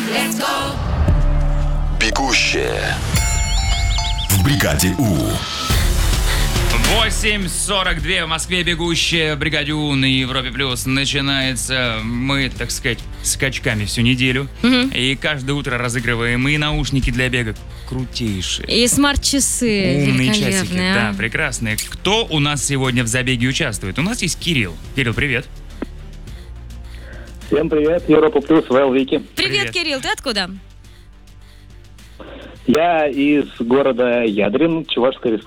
Бегущая в бригаде У. 8:42 в Москве, бегущая в бригаде У на Европе Плюс начинается. Мы, так сказать, скачками всю неделю. И каждое утро разыгрываем и наушники для бега крутейшие. И смарт-часы Умные часики, великолепные. да, прекрасные. Кто у нас сегодня в забеге участвует? У нас есть Кирилл. Кирилл, привет. Всем привет, Европа Плюс, Вэл Вики. Привет, Кирилл, ты откуда? Я из города Ядрин, Чувашская